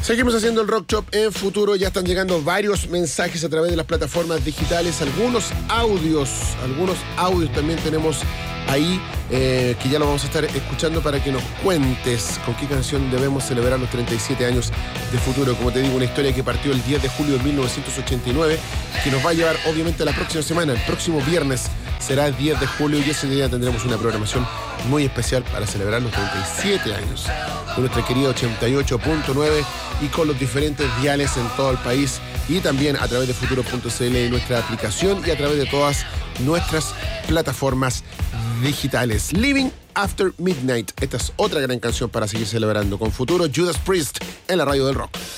Seguimos haciendo el Rock Shop en Futuro. Ya están llegando varios mensajes a través de las plataformas digitales. Algunos audios también tenemos ahí, que ya lo vamos a estar escuchando para que nos cuentes con qué canción debemos celebrar los 37 años de Futuro. Como te digo, una historia que partió el 10 de julio de 1989, que nos va a llevar obviamente a la próxima semana. El próximo viernes será el 10 de julio y ese día tendremos una programación muy especial para celebrar los 37 años de nuestra querida 88.9 y con los diferentes diales en todo el país y también a través de futuro.cl, nuestra aplicación, y a través de todas nuestras plataformas digitales. Living After Midnight. Esta es otra gran canción para seguir celebrando con Futuro. Judas Priest en la radio del rock.